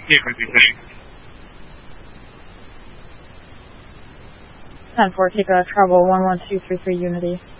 Frequency setting. 10-4, take a trouble 11233 Unity.